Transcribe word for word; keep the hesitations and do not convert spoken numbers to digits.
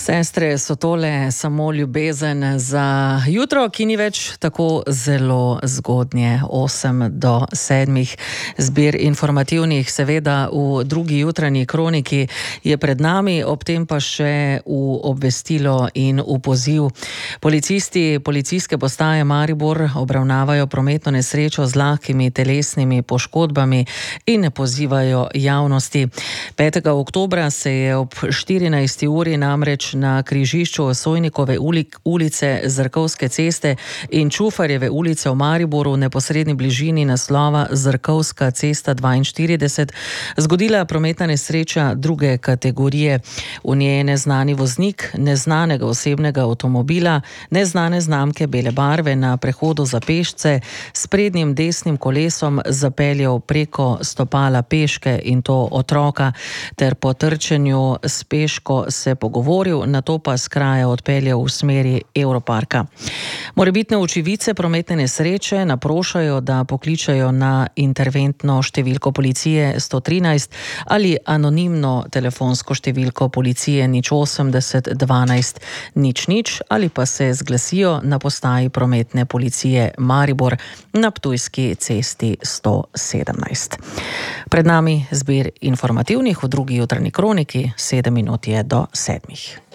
Sestre, so tole samo ljubezen za jutro, ki ni več tako zelo zgodnje. Osem do sedmih zbir informativnih, seveda v drugi jutranji kroniki je pred nami, ob tem pa še v obvestilo in v poziv. Policisti policijske postaje Maribor obravnavajo prometno nesrečo z lahkimi telesnimi poškodbami in pozivajo javnosti. petega oktobra se je ob štirinajsti uri namreč na križišču Sojnikove ulice, Zrkovske ceste in Čufarjeve ulice v Mariboru v neposredni bližini naslova Zrkovska cesta dvainštirideset zgodila prometna nesreča druge kategorije. V njej je neznani voznik neznanega osebnega avtomobila neznane znamke bele barve na prehodu za pešce s prednjim desnim kolesom zapeljal preko stopala peške, in to otroka, ter po trčenju s peško se pogovoril, nato pa s kraja odpeljal v smeri Evroparka. Morebitne očividce prometne nesreče naprošajo, da pokličajo na interventno številko policije sto trinajst ali anonimno telefonsko številko policije nič osemdeset dvanajst nič nič ali pa se zglasijo na postaji prometne policije Maribor na Ptujski cesti sto sedemnajst. Pred nami zbir informativnih v drugi jutranji kroniki, sedem minut je do sedmih.